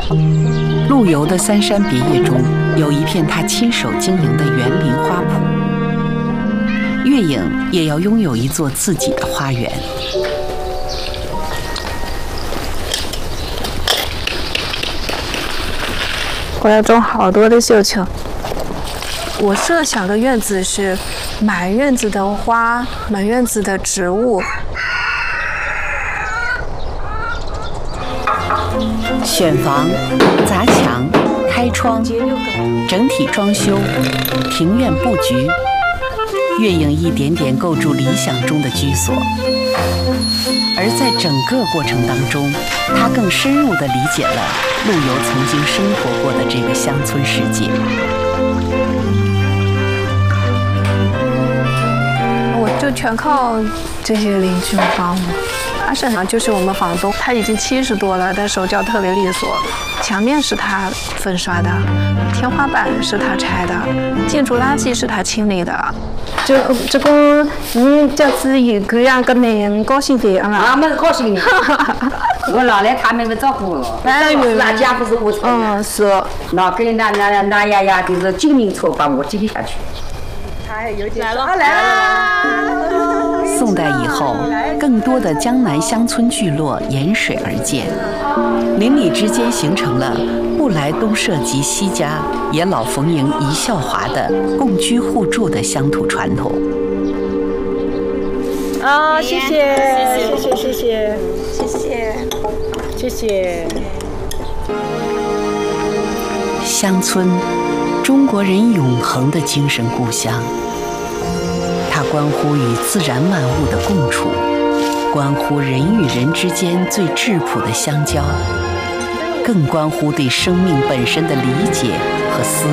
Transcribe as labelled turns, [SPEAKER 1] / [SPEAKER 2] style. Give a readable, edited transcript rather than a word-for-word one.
[SPEAKER 1] 陆游的《三山别业》中有一片他亲手经营的园林花圃。月影也要拥有一座自己的花园。
[SPEAKER 2] 我要种好多的绣球。我设想的院子是满院子的花，满院子的植物。
[SPEAKER 1] 选房、砸墙、开窗、整体装修、庭院布局，月影一点点构筑理想中的居所。而在整个过程当中，他更深入地理解了陆游曾经生活过的这个乡村世界。
[SPEAKER 2] 我就全靠这些邻居帮我。阿婶呢，就是我们房东，他已经70多了，但手脚特别利索。墙面是他粉刷的，天花板是他拆的，建筑垃圾是他清理的。这个你就是一个样个男人高兴点了。
[SPEAKER 3] 啊，没高兴。我老来他们不照顾我，那家不是我操的。
[SPEAKER 2] 是。
[SPEAKER 3] 那跟那呀，就是经营错把我接下去。他还有点来
[SPEAKER 1] 了。宋代以后，更多的江南乡村聚落沿水而建，邻里之间形成了不来东社及西家，也老逢迎一笑华的共居互助的乡土传统。
[SPEAKER 4] 啊，谢谢，谢谢，谢谢，
[SPEAKER 2] 谢谢，
[SPEAKER 4] 谢谢。
[SPEAKER 1] 乡村，中国人永恒的精神故乡。它关乎与自然万物的共处，关乎人与人之间最质朴的相交，更关乎对生命本身的理解和思